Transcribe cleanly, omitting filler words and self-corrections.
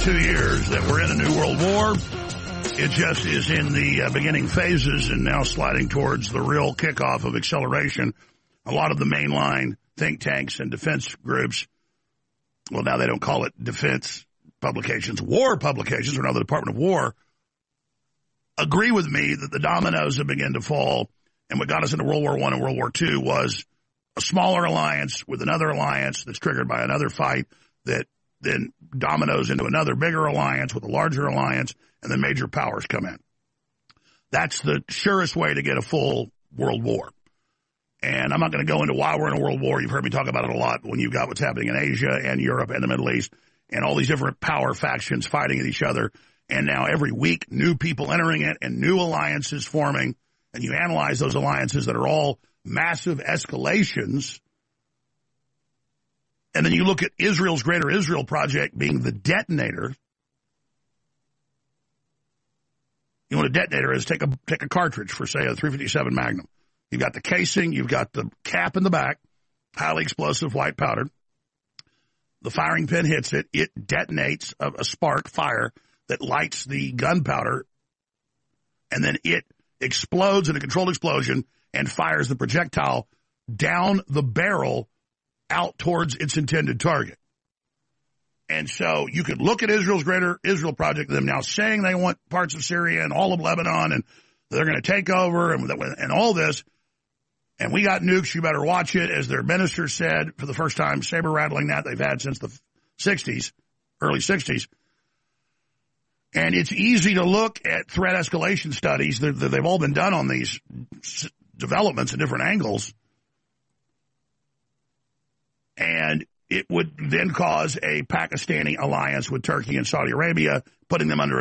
2 years that we're in a new world war. It just is in the beginning phases and now sliding towards the real kickoff of acceleration. A lot of the mainline think tanks and defense groups, well, now they don't call it defense publications, war publications, or now the Department of War, agree with me that the dominoes have begun to fall. And what got us into World War I and World War II was a smaller alliance with another alliance that's triggered by another fight that then dominoes into another bigger alliance with a larger alliance, and then major powers come in. That's the surest way to get a full world war. And I'm not going to go into why we're in a world war. You've heard me talk about it a lot when you've got what's happening in Asia and Europe and the Middle East and all these different power factions fighting at each other. And now every week, new people entering it and new alliances forming. And you analyze those alliances that are all massive escalations. And then you look at Israel's Greater Israel Project being the detonator. You know what a detonator is? Take a cartridge for, say, a .357 Magnum. You've got the casing, you've got the cap in the back, highly explosive white powder. The firing pin hits it. It detonates a spark, fire, that lights the gunpowder. And then it explodes in a controlled explosion and fires the projectile down the barrel out towards its intended target. And so you could look at Israel's Greater Israel Project, them now saying they want parts of Syria and all of Lebanon and they're going to take over and all this. And we got nukes, you better watch it, as their minister said for the first time, saber-rattling that they've had since the 60s, early 60s. And it's easy to look at threat escalation studies. They've all been done on these developments at different angles. And it would then cause a Pakistani alliance with Turkey and Saudi Arabia, putting them under